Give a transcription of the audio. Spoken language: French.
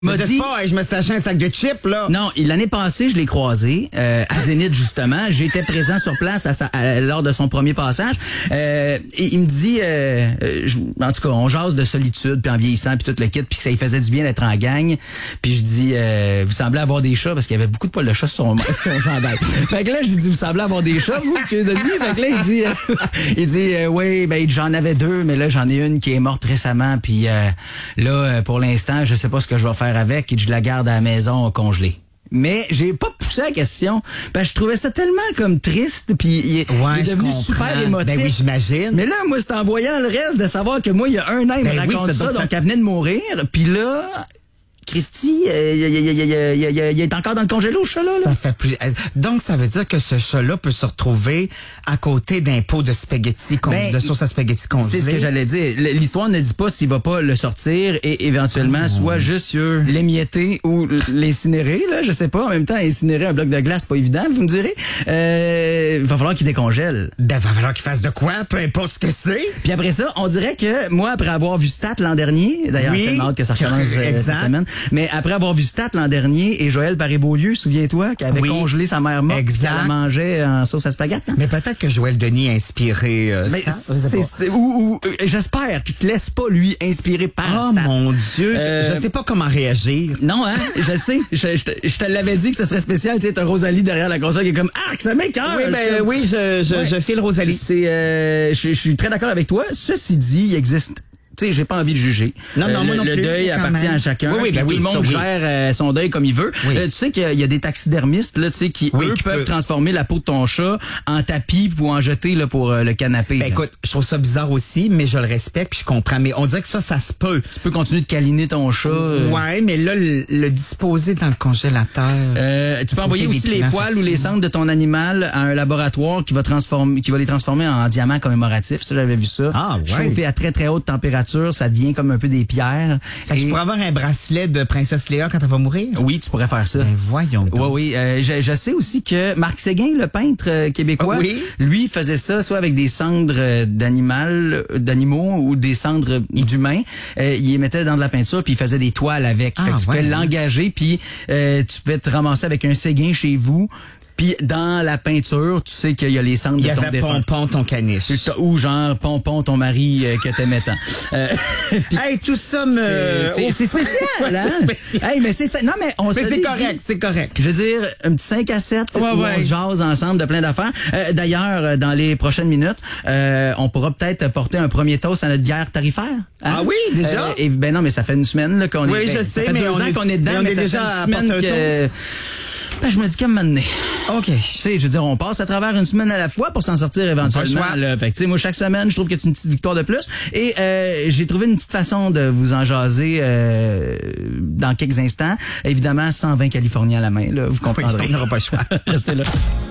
m'a dit pas, je me suis acheté un sac de chips, là. Non, l'année passée, je l'ai croisé à Zénith, justement. J'étais présent sur place lors de son premier passage. Et il me dit, en tout cas, on jase de solitude, puis en vieillissant, puis tout le kit, puis que ça lui faisait du bien d'être en gang. Puis je dis, vous semblez avoir des chats, parce qu'il y avait beaucoup de poils de chat sur son chandail. Fait que là, j'ai dit, vous semblez avoir des chats, vous, monsieur Denis? Fait que là, il dit, oui, ben j'en avais 2, mais là, j'en ai une qui est morte récemment, puis là, pour l'instant, je sais pas ce que je vais faire avec, et je la garde à la maison congelée. Mais j'ai pas poussé la question parce que je trouvais ça tellement comme triste, puis il est devenu super émotif. Ben oui, j'imagine. Mais là, moi, c'est en voyant le reste de savoir que moi, il y a un an, il me raconte ça, donc elle venait de mourir, puis là... Christy, il est encore dans le congélo, ce chat-là. Ça fait plus. Donc, ça veut dire que ce chat-là peut se retrouver à côté d'un pot de spaghettis, de sauce à spaghettis congelée. C'est ce que j'allais dire. L'histoire ne dit pas s'il va pas le sortir et éventuellement soit juste l'émietter ou l'incinérer, là. Je sais pas. En même temps, incinérer un bloc de glace, pas évident, vous me direz. Il va falloir qu'il décongèle. Ben, va falloir qu'il fasse de quoi, peu importe ce que c'est. Puis après ça, on dirait que moi, après avoir vu Stat l'an dernier, d'ailleurs, j'ai hâte que ça recommence cette semaine. Mais après avoir vu Stat l'an dernier et Joël Paré-Beaulieu, souviens-toi, qui avait congelé sa mère morte, qui la mangeait en sauce à spaghetti. Mais peut-être que Joël Denis a inspiré Stat. Ou j'espère qu'il se laisse pas lui inspirer par Stat. Oh mon Dieu, je sais pas comment réagir. Non, hein, je sais. Je te l'avais dit que ce serait spécial. Tu sais, t'as Rosalie derrière la console qui est comme arc, ça m'écoeure. Oui, je file Rosalie. Je suis très d'accord avec toi. Ceci dit, il existe. Tu sais, j'ai pas envie de juger. Non, moi non plus. Le deuil appartient à chacun. Oui, tout le monde gère son deuil comme il veut. Oui. Tu sais qu'il y a des taxidermistes là, tu sais, qui peuvent transformer la peau de ton chat en tapis ou en jeter là pour le canapé. Ben écoute, je trouve ça bizarre aussi, mais je le respecte puis je comprends. Mais on dirait que ça se peut. Tu peux continuer de câliner ton chat. Ouais, mais là le disposer dans le congélateur. Tu peux envoyer aussi les poils ou les cendres de ton animal à un laboratoire qui va les transformer en diamants commémoratifs. Ça, j'avais vu ça. Ah ouais. Chauffé à très très haute température. Ça devient comme un peu des pierres. Fait que je pourrais avoir un bracelet de Princesse Léa quand elle va mourir? Oui, tu pourrais faire ça. Ben voyons donc. Oui. Je sais aussi que Marc Séguin, le peintre québécois, lui faisait ça soit avec des cendres d'animaux ou des cendres d'humains. Il les mettait dans de la peinture puis il faisait des toiles avec. Fait que tu pouvais l'engager puis tu pouvais te ramasser avec un Séguin chez vous. Puis dans la peinture, tu sais qu'il y a les cendres de ton défunt. Il y avait Pompon, ton caniche. Ou genre Pompon, ton mari que t'aimais tant. Hey, tout ça c'est spécial, hein? C'est spécial. Hey, mais c'est ça. Non, mais c'est correct. Je veux dire, un petit 5 à 7 où on se jase ensemble de plein d'affaires. D'ailleurs, dans les prochaines minutes, on pourra peut-être porter un premier toast à notre guerre tarifaire. Hein? Ah oui, déjà? Ben non, mais ça fait une semaine là, qu'on est. Oui, je sais, mais on est qu'on est dedans, on est déjà à porter un toast. Ben, je me dis comme maintenant. OK. Tu sais, je veux dire, on passe à travers une semaine à la fois pour s'en sortir éventuellement. Là. Fait que, tu sais, moi, chaque semaine, je trouve que c'est une petite victoire de plus. Et j'ai trouvé une petite façon de vous en jaser dans quelques instants. Évidemment, 120 Californiens à la main, là, vous comprendrez. On n'aura pas le choix. Restez là.